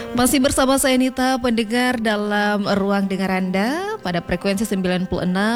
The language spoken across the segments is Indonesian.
Masih bersama saya Nita, pendengar dalam ruang dengar Anda pada frekuensi 96,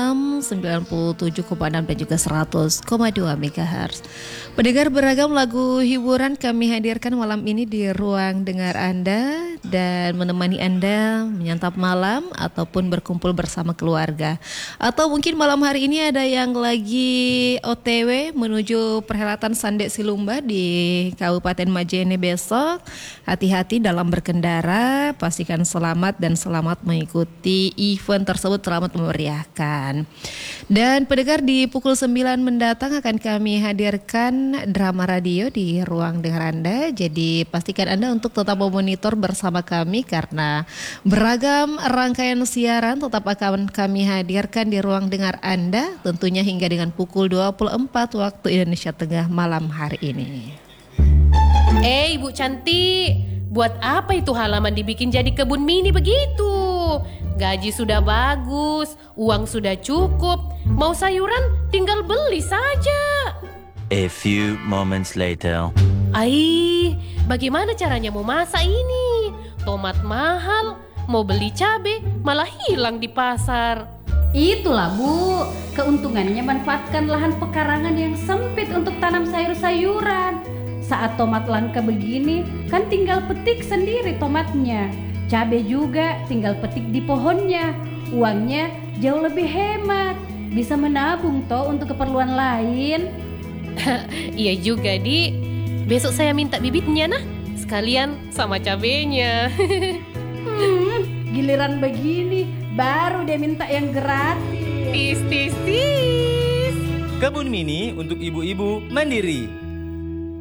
97,6 dan juga 100,2 MHz. Pendengar, beragam lagu hiburan kami hadirkan malam ini di ruang dengar Anda dan menemani Anda menyantap malam ataupun berkumpul bersama keluarga. Atau mungkin malam hari ini ada yang lagi OTW menuju perhelatan Sandek Silumba di Kabupaten Majene besok. Hati-hati dalam berkendara, pastikan selamat dan selamat mengikuti event tersebut, selamat memeriahkan. Dan pendengar, di pukul 9 mendatang akan kami hadirkan drama radio di ruang dengar Anda. Jadi pastikan Anda untuk tetap memonitor bersama kami karena beragam rangkaian siaran tetap akan kami hadirkan di ruang dengar Anda tentunya hingga dengan pukul 24 waktu Indonesia Tengah malam hari ini. Ibu cantik, buat apa itu halaman dibikin jadi kebun mini begitu? Gaji sudah bagus, uang sudah cukup, mau sayuran tinggal beli saja. A few moments later. Bagaimana caranya mau masak ini? Tomat mahal, mau beli cabai malah hilang di pasar. Itulah Bu, keuntungannya manfaatkan lahan pekarangan yang sempit untuk tanam sayur-sayuran. Saat tomat langka begini, kan tinggal petik sendiri tomatnya. Cabai juga tinggal petik di pohonnya. Uangnya jauh lebih hemat. Bisa menabung toh untuk keperluan lain. Iya juga, Di. Besok saya minta bibitnya nah, sekalian sama cabenya. Giliran begini, baru dia minta yang gratis. Tis. Kebun mini untuk ibu-ibu mandiri.